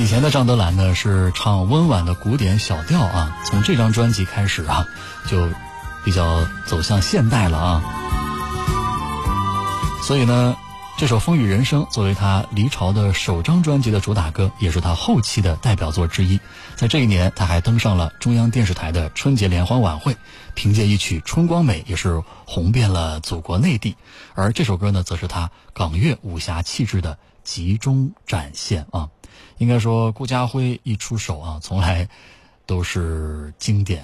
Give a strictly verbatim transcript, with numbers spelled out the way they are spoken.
前的张德兰呢是唱温婉的古典小调啊，从这张专辑开始啊，就比较走向现代了啊。所以呢，这首《风雨人生》作为他离巢的首张专辑的主打歌，也是他后期的代表作之一。在这一年，他还登上了中央电视台的春节联欢晚会，凭借一曲《春光美》也是红遍了祖国内地。而这首歌呢，则是他港乐武侠气质的集中展现啊。应该说，顾嘉辉一出手啊，从来都是经典。